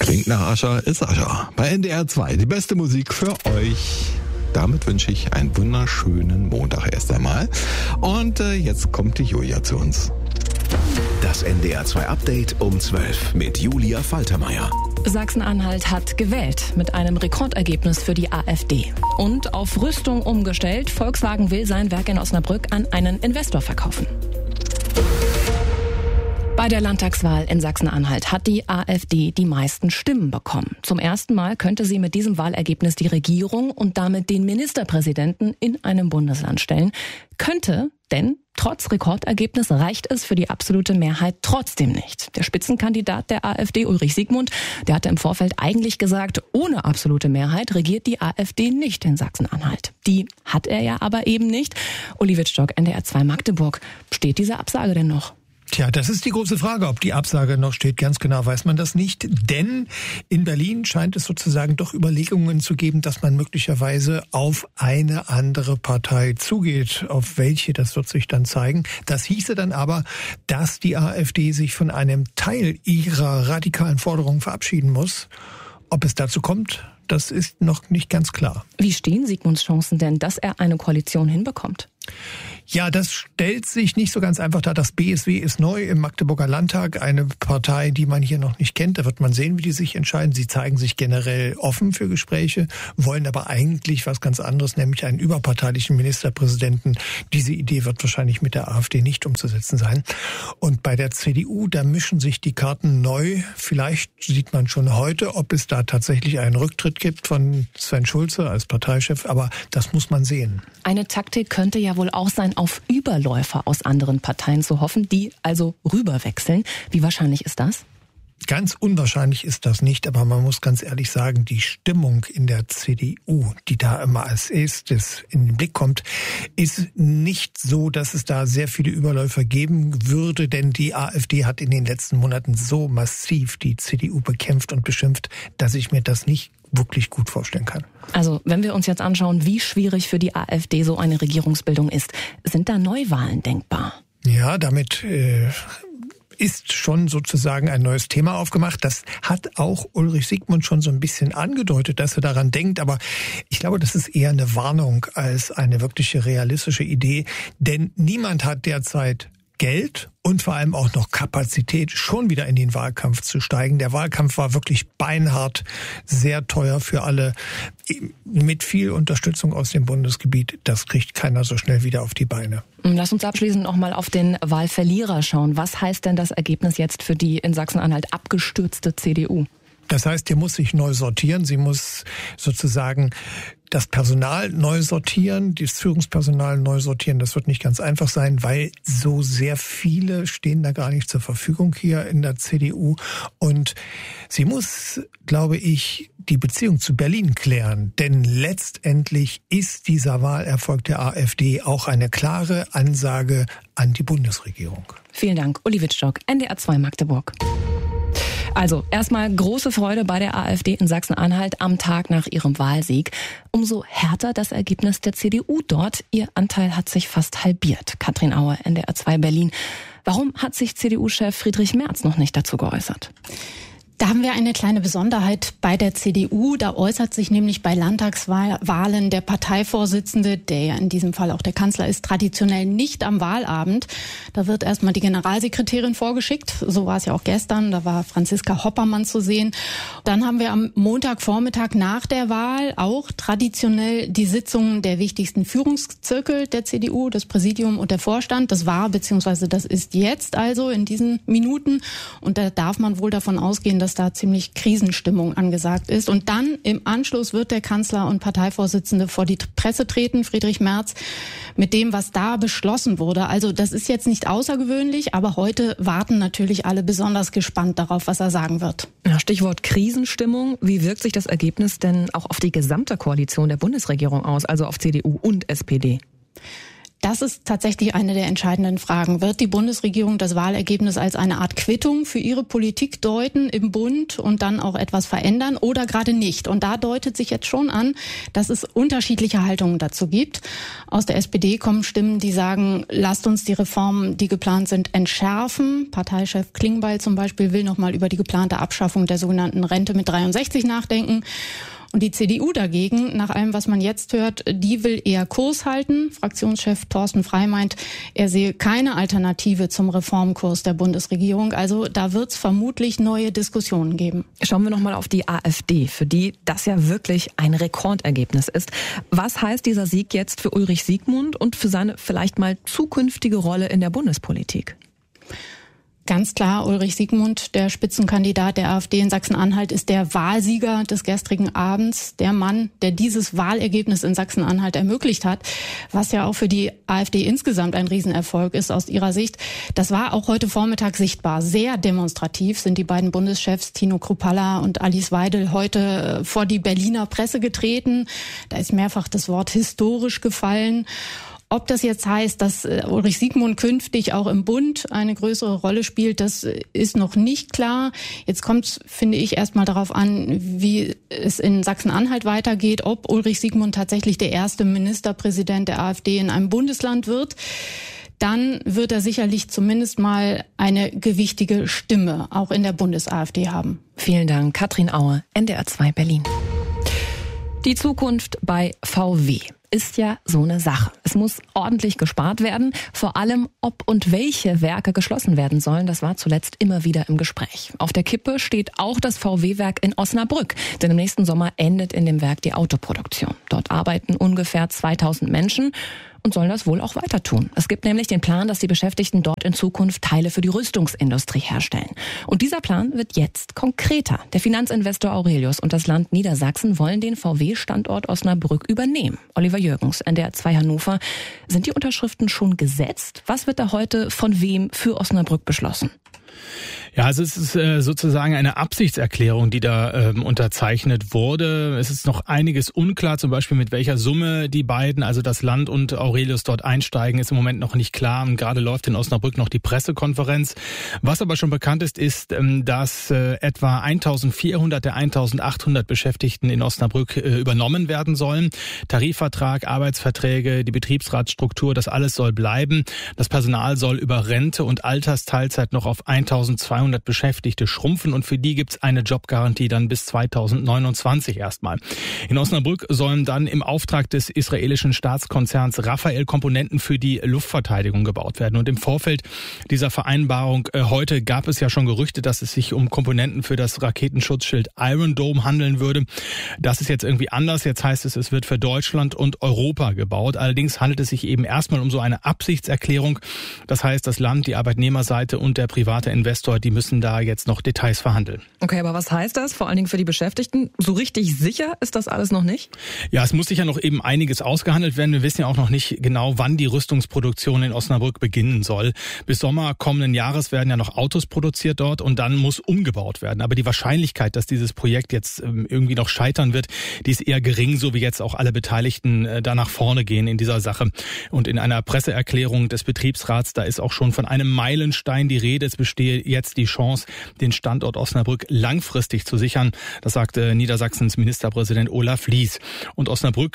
Klingt nach Ascher ist Ascher. Bei NDR 2 die beste Musik für euch. Damit wünsche ich einen wunderschönen Montag erst einmal. Und jetzt kommt die Julia zu uns. Das NDR 2 Update um 12 mit Julia Faltermeier. Sachsen-Anhalt hat gewählt mit einem Rekordergebnis für die AfD. Und auf Rüstung umgestellt. Volkswagen will sein Werk in Osnabrück an einen Investor verkaufen. Bei der Landtagswahl in Sachsen-Anhalt hat die AfD die meisten Stimmen bekommen. Zum ersten Mal könnte sie mit diesem Wahlergebnis die Regierung und damit den Ministerpräsidenten in einem Bundesland stellen. Könnte, denn trotz Rekordergebnis reicht es für die absolute Mehrheit trotzdem nicht. Der Spitzenkandidat der AfD, Ulrich Siegmund, der hatte im Vorfeld eigentlich gesagt, ohne absolute Mehrheit regiert die AfD nicht in Sachsen-Anhalt. Die hat er ja aber eben nicht. Uli Wittstock, NDR 2 Magdeburg. Steht diese Absage denn noch? Tja, das ist die große Frage, ob die Absage noch steht. Ganz genau weiß man das nicht. Denn in Berlin scheint es sozusagen doch Überlegungen zu geben, dass man möglicherweise auf eine andere Partei zugeht. Auf welche, das wird sich dann zeigen. Das hieße dann aber, dass die AfD sich von einem Teil ihrer radikalen Forderungen verabschieden muss. Ob es dazu kommt, das ist noch nicht ganz klar. Wie stehen Siegmunds Chancen denn, dass er eine Koalition hinbekommt? Ja, das stellt sich nicht so ganz einfach dar. Das BSW ist neu im Magdeburger Landtag, eine Partei, die man hier noch nicht kennt. Da wird man sehen, wie die sich entscheiden. Sie zeigen sich generell offen für Gespräche, wollen aber eigentlich was ganz anderes, nämlich einen überparteilichen Ministerpräsidenten. Diese Idee wird wahrscheinlich mit der AfD nicht umzusetzen sein. Und bei der CDU, da mischen sich die Karten neu. Vielleicht sieht man schon heute, ob es da tatsächlich einen Rücktritt gibt von Sven Schulze als Parteichef. Aber das muss man sehen. Eine Taktik könnte ja wohl auch sein, auf Überläufer aus anderen Parteien zu hoffen, die also rüberwechseln. Wie wahrscheinlich ist das? Ganz unwahrscheinlich ist das nicht, aber man muss ganz ehrlich sagen, die Stimmung in der CDU, die da immer als erstes in den Blick kommt, ist nicht so, dass es da sehr viele Überläufer geben würde, denn die AfD hat in den letzten Monaten so massiv die CDU bekämpft und beschimpft, dass ich mir das nicht wirklich gut vorstellen kann. Also, wenn wir uns jetzt anschauen, wie schwierig für die AfD so eine Regierungsbildung ist, sind da Neuwahlen denkbar? Ja, damit ist schon sozusagen ein neues Thema aufgemacht. Das hat auch Ulrich Siegmund schon so ein bisschen angedeutet, dass er daran denkt. Aber ich glaube, das ist eher eine Warnung als eine wirkliche realistische Idee. Denn niemand hat derzeit Geld und vor allem auch noch Kapazität, schon wieder in den Wahlkampf zu steigen. Der Wahlkampf war wirklich beinhart, sehr teuer für alle, mit viel Unterstützung aus dem Bundesgebiet. Das kriegt keiner so schnell wieder auf die Beine. Lass uns abschließend noch mal auf den Wahlverlierer schauen. Was heißt denn das Ergebnis jetzt für die in Sachsen-Anhalt abgestürzte CDU? Das heißt, die muss sich neu sortieren. Sie muss sozusagen das Personal neu sortieren, das Führungspersonal neu sortieren. Das wird nicht ganz einfach sein, weil so sehr viele stehen da gar nicht zur Verfügung hier in der CDU. Und sie muss, glaube ich, die Beziehung zu Berlin klären. Denn letztendlich ist dieser Wahlerfolg der AfD auch eine klare Ansage an die Bundesregierung. Vielen Dank, Uli Wittstock, NDR 2 Magdeburg. Also erstmal große Freude bei der AfD in Sachsen-Anhalt am Tag nach ihrem Wahlsieg. Umso härter das Ergebnis der CDU dort. Ihr Anteil hat sich fast halbiert. Katrin Auer, NDR 2 Berlin. Warum hat sich CDU-Chef Friedrich Merz noch nicht dazu geäußert? Da haben wir eine kleine Besonderheit bei der CDU. Da äußert sich nämlich bei Landtagswahlen der Parteivorsitzende, der ja in diesem Fall auch der Kanzler ist, traditionell nicht am Wahlabend. Da wird erstmal die Generalsekretärin vorgeschickt. So war es ja auch gestern. Da war Franziska Hoppermann zu sehen. Dann haben wir am Montagvormittag nach der Wahl auch traditionell die Sitzungen der wichtigsten Führungszirkel der CDU, das Präsidium und der Vorstand. Das war bzw. das ist jetzt also in diesen Minuten. Und da darf man wohl davon ausgehen, dass da ziemlich Krisenstimmung angesagt ist. Und dann im Anschluss wird der Kanzler und Parteivorsitzende vor die Presse treten, Friedrich Merz, mit dem, was da beschlossen wurde. Also das ist jetzt nicht außergewöhnlich, aber heute warten natürlich alle besonders gespannt darauf, was er sagen wird. Ja, Stichwort Krisenstimmung. Wie wirkt sich das Ergebnis denn auch auf die gesamte Koalition der Bundesregierung aus, also auf CDU und SPD? Das ist tatsächlich eine der entscheidenden Fragen. Wird die Bundesregierung das Wahlergebnis als eine Art Quittung für ihre Politik deuten im Bund und dann auch etwas verändern oder gerade nicht? Und da deutet sich jetzt schon an, dass es unterschiedliche Haltungen dazu gibt. Aus der SPD kommen Stimmen, die sagen, lasst uns die Reformen, die geplant sind, entschärfen. Parteichef Klingbeil zum Beispiel will nochmal über die geplante Abschaffung der sogenannten Rente mit 63 nachdenken. Und die CDU dagegen, nach allem, was man jetzt hört, die will eher Kurs halten. Fraktionschef Thorsten Frey meint, er sehe keine Alternative zum Reformkurs der Bundesregierung. Also da wird es vermutlich neue Diskussionen geben. Schauen wir nochmal auf die AfD, für die das ja wirklich ein Rekordergebnis ist. Was heißt dieser Sieg jetzt für Ulrich Siegmund und für seine vielleicht mal zukünftige Rolle in der Bundespolitik? Ganz klar, Ulrich Siegmund, der Spitzenkandidat der AfD in Sachsen-Anhalt, ist der Wahlsieger des gestrigen Abends. Der Mann, der dieses Wahlergebnis in Sachsen-Anhalt ermöglicht hat, was ja auch für die AfD insgesamt ein Riesenerfolg ist aus ihrer Sicht. Das war auch heute Vormittag sichtbar. Sehr demonstrativ sind die beiden Bundeschefs Tino Kruppalla und Alice Weidel heute vor die Berliner Presse getreten. Da ist mehrfach das Wort historisch gefallen. Ob das jetzt heißt, dass Ulrich Siegmund künftig auch im Bund eine größere Rolle spielt, das ist noch nicht klar. Jetzt kommt es, finde ich, erstmal darauf an, wie es in Sachsen-Anhalt weitergeht, ob Ulrich Siegmund tatsächlich der erste Ministerpräsident der AfD in einem Bundesland wird. Dann wird er sicherlich zumindest mal eine gewichtige Stimme auch in der Bundes-AfD haben. Vielen Dank, Katrin Aue, NDR 2 Berlin. Die Zukunft bei VW ist ja so eine Sache. Es muss ordentlich gespart werden. Vor allem, ob und welche Werke geschlossen werden sollen, das war zuletzt immer wieder im Gespräch. Auf der Kippe steht auch das VW-Werk in Osnabrück. Denn im nächsten Sommer endet in dem Werk die Autoproduktion. Dort arbeiten ungefähr 2000 Menschen und sollen das wohl auch weiter tun. Es gibt nämlich den Plan, dass die Beschäftigten dort in Zukunft Teile für die Rüstungsindustrie herstellen. Und dieser Plan wird jetzt konkreter. Der Finanzinvestor Aurelius und das Land Niedersachsen wollen den VW-Standort Osnabrück übernehmen. Oliver Jürgens, NDR 2 Hannover. Sind die Unterschriften schon gesetzt? Was wird da heute von wem für Osnabrück beschlossen? Ja, also es ist sozusagen eine Absichtserklärung, die da unterzeichnet wurde. Es ist noch einiges unklar, zum Beispiel mit welcher Summe die beiden, also das Land und Aurelius, dort einsteigen, ist im Moment noch nicht klar. Und gerade läuft in Osnabrück noch die Pressekonferenz. Was aber schon bekannt ist, dass etwa 1400 der 1800 Beschäftigten in Osnabrück übernommen werden sollen. Tarifvertrag, Arbeitsverträge, die Betriebsratsstruktur, das alles soll bleiben. Das Personal soll über Rente und Altersteilzeit noch auf 1200 Beschäftigte schrumpfen und für die gibt's eine Jobgarantie dann bis 2029 erstmal. In Osnabrück sollen dann im Auftrag des israelischen Staatskonzerns Rafael Komponenten für die Luftverteidigung gebaut werden. Und im Vorfeld dieser Vereinbarung heute gab es ja schon Gerüchte, dass es sich um Komponenten für das Raketenschutzschild Iron Dome handeln würde. Das ist jetzt irgendwie anders. Jetzt heißt es, es wird für Deutschland und Europa gebaut. Allerdings handelt es sich eben erstmal um so eine Absichtserklärung. Das heißt, das Land, die Arbeitnehmerseite und der private Investor, die müssen da jetzt noch Details verhandeln. Okay, aber was heißt das? Vor allen Dingen für die Beschäftigten. So richtig sicher ist das alles noch nicht? Ja, es muss sicher noch eben einiges ausgehandelt werden. Wir wissen ja auch noch nicht genau, wann die Rüstungsproduktion in Osnabrück beginnen soll. Bis Sommer kommenden Jahres werden ja noch Autos produziert dort und dann muss umgebaut werden. Aber die Wahrscheinlichkeit, dass dieses Projekt jetzt irgendwie noch scheitern wird, die ist eher gering, so wie jetzt auch alle Beteiligten da nach vorne gehen in dieser Sache. Und in einer Presseerklärung des Betriebsrats, da ist auch schon von einem Meilenstein die Rede. Es bestehe jetzt die Chance, den Standort Osnabrück langfristig zu sichern. Das sagte Niedersachsens Ministerpräsident Olaf Lies. Und Osnabrück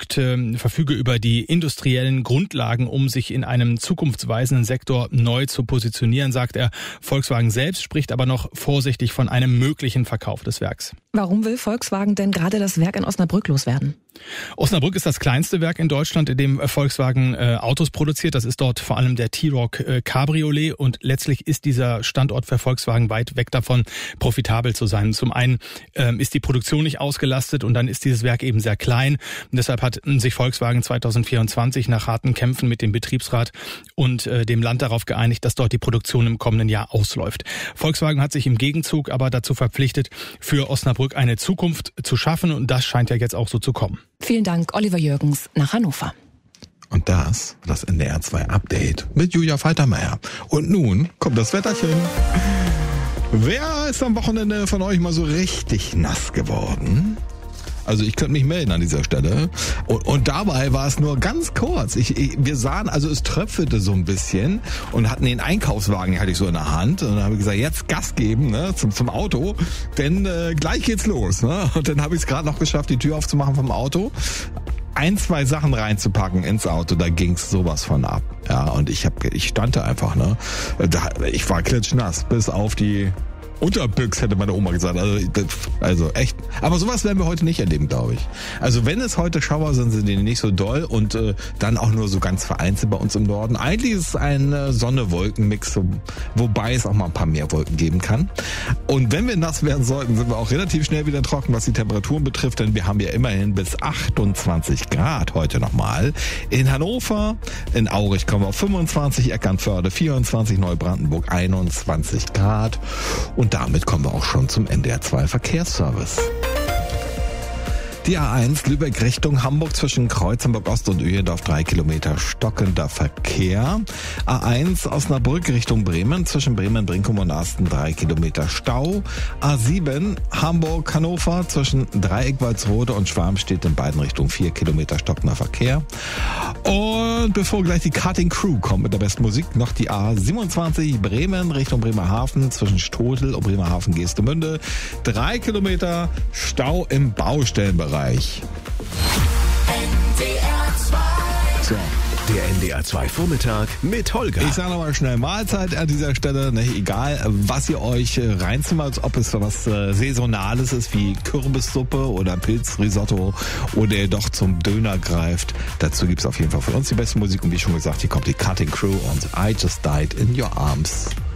verfüge über die industriellen Grundlagen, um sich in einem zukunftsweisenden Sektor neu zu positionieren, sagt er. Volkswagen selbst spricht aber noch vorsichtig von einem möglichen Verkauf des Werks. Warum will Volkswagen denn gerade das Werk in Osnabrück loswerden? Osnabrück ist das kleinste Werk in Deutschland, in dem Volkswagen Autos produziert. Das ist dort vor allem der T-Roc Cabriolet und letztlich ist dieser Standort für Volkswagen weit weg davon, profitabel zu sein. Zum einen ist die Produktion nicht ausgelastet und dann ist dieses Werk eben sehr klein. Und deshalb hat sich Volkswagen 2024 nach harten Kämpfen mit dem Betriebsrat und dem Land darauf geeinigt, dass dort die Produktion im kommenden Jahr ausläuft. Volkswagen hat sich im Gegenzug aber dazu verpflichtet, für Osnabrück eine Zukunft zu schaffen und das scheint ja jetzt auch so zu kommen. Vielen Dank, Oliver Jürgens nach Hannover. Und das NDR 2 Update mit Julia Faltermeier. Und nun kommt das Wetterchen. Wer ist am Wochenende von euch mal so richtig nass geworden? Also ich könnte mich melden an dieser Stelle. Und dabei war es nur ganz kurz. Wir sahen, also es tröpfelte so ein bisschen und hatten den Einkaufswagen, hatte ich so in der Hand. Und dann habe ich gesagt, jetzt Gas geben, ne, zum Auto, denn gleich geht's los. Ne? Und dann habe ich es gerade noch geschafft, die Tür aufzumachen vom Auto. 1, 2 Sachen reinzupacken ins Auto, da ging's sowas von ab. Ja, und ich stand da einfach, ne? Ich war klitschnass, bis auf die Unterbüchs, hätte meine Oma gesagt. Also echt. Aber sowas werden wir heute nicht erleben, glaube ich. Also wenn es heute Schauer sind, sind die nicht so doll und dann auch nur so ganz vereinzelt bei uns im Norden. Eigentlich ist es ein Sonne-Wolken-Mix, wobei es auch mal ein paar mehr Wolken geben kann. Und wenn wir nass werden sollten, sind wir auch relativ schnell wieder trocken, was die Temperaturen betrifft, denn wir haben ja immerhin bis 28 Grad heute nochmal. In Hannover, in Aurich kommen wir auf 25, Eckernförde 24, Neubrandenburg 21 Grad. Und damit kommen wir auch schon zum NDR 2 Verkehrsservice. Die A1 Lübeck Richtung Hamburg zwischen Kreuzenburg Ost und Öhendorf 3 Kilometer stockender Verkehr. A1 Osnabrück Richtung Bremen zwischen Bremen, Brinkum und Asten 3 Kilometer Stau. A7 Hamburg Hannover zwischen Dreieck-Walsrode und Schwarmstedt in beiden Richtungen 4 Kilometer stockender Verkehr. Und bevor gleich die Cutting Crew kommt mit der besten Musik, noch die A27 Bremen Richtung Bremerhaven zwischen Stotel und Bremerhaven Geestemünde 3 Kilometer Stau im Baustellenbereich. So, der NDR 2 Vormittag mit Holger. Ich sage nochmal schnell Mahlzeit an dieser Stelle. Ne, egal, was ihr euch reinzimmert, ob es was Saisonales ist, wie Kürbissuppe oder Pilzrisotto oder ihr doch zum Döner greift. Dazu gibt es auf jeden Fall von uns die beste Musik. Und wie schon gesagt, hier kommt die Cutting Crew und I Just Died in Your Arms.